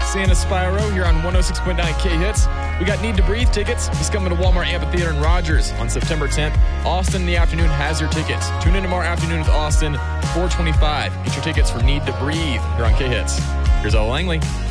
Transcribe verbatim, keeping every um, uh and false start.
Santa Spyro here on one oh six point nine K-Hits. We got Need to Breathe tickets. He's coming to Walmart Amphitheater in Rogers on September tenth. Austin in the afternoon has your tickets. Tune in tomorrow afternoon with Austin, four twenty-five. Get your tickets for Need to Breathe here on K-Hits. Here's Ella Langley.